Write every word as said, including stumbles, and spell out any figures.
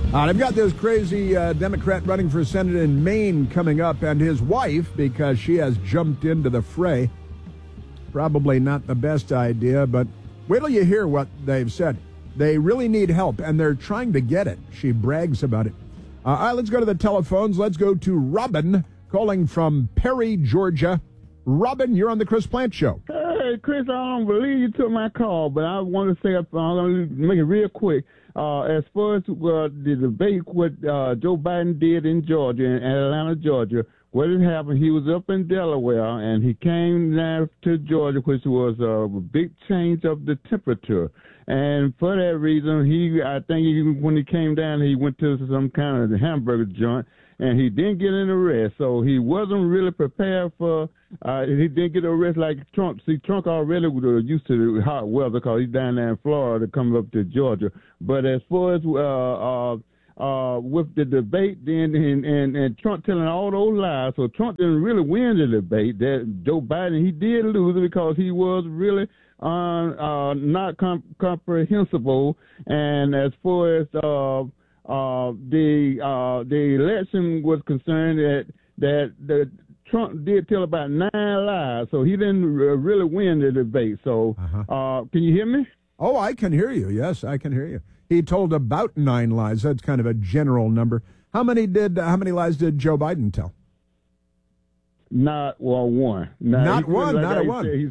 Uh, I've got this crazy uh, Democrat running for Senate in Maine coming up, and his wife, because she has jumped into the fray. Probably not the best idea, but wait till you hear what they've said. They really need help, and they're trying to get it. She brags about it. Uh, all right, let's go to the telephones. Let's go to Robin, calling from Perry, Georgia. Robin, you're on the Chris Plant Show. Hey, Chris, I don't believe you took my call, but I want to say, I'm going to make it real quick. Uh, as far as uh, the debate, what uh, Joe Biden did in Georgia, in Atlanta, Georgia, what had happened, he was up in Delaware, and he came down to Georgia, which was a big change of the temperature. And for that reason, he, I think he, when he came down, he went to some kind of hamburger joint, and he didn't get an arrest. So he wasn't really prepared for, uh, he didn't get an arrest like Trump. See, Trump already was used to the hot weather because he's down there in Florida coming up to Georgia. But as far as uh, uh, uh, with the debate, then and, and, and Trump telling all those lies, so Trump didn't really win the debate. That Joe Biden, he did lose it because he was really uh, uh, not com- comprehensible. And as far as uh, uh, the uh, the election was concerned, that that the Trump did tell about nine lies, so he didn't r- really win the debate. So, uh-huh. uh, can you hear me? Oh, I can hear you. Yes, I can hear you. He told about nine lies. That's kind of a general number. How many did? How many lies did Joe Biden tell? Not well, one. Not, not one. Like not I a one. Said,